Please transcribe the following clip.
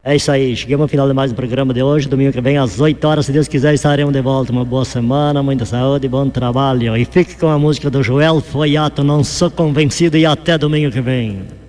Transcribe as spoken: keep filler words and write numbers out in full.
É isso aí, chegamos ao final de mais um programa de hoje. Domingo que vem às oito horas, se Deus quiser, estaremos de volta. Uma boa semana, muita saúde e bom trabalho. E fique com a música do Joel Foiato, Não Sou Convencido, e até domingo que vem.